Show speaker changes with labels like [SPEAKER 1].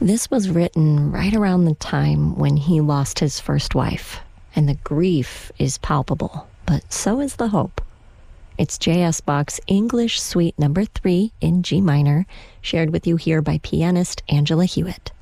[SPEAKER 1] This was written right around the time when he lost his first wife, and the grief is palpable, but so is the hope. It's J.S. Bach's English Suite No. 3 in G minor, shared with you here by pianist Angela Hewitt.